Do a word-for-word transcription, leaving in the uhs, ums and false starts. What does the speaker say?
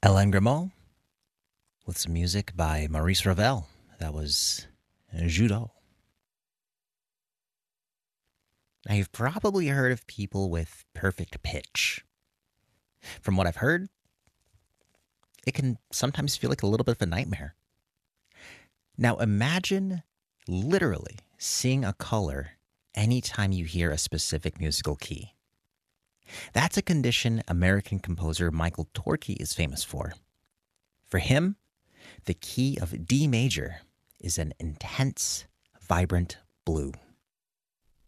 Alain Grimaud with some music by Maurice Ravel. That was Judo. Now, you've probably heard of people with perfect pitch. From what I've heard, it can sometimes feel like a little bit of a nightmare. Now, imagine literally seeing a color anytime you hear a specific musical key. That's a condition American composer Michael Torke is famous for. For him, the key of D major is an intense, vibrant blue.